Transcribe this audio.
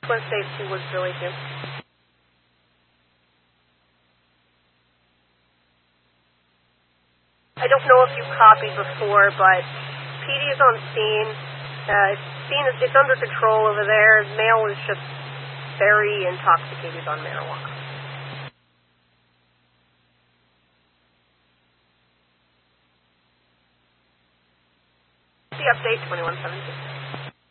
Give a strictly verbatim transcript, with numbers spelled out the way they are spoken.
Twin States two Woods Billy two. I don't know if you copied before, but P D is on scene. Uh, it's, scene is, it's under control over there. Male is just very intoxicated on marijuana. The update twenty-one seventeen.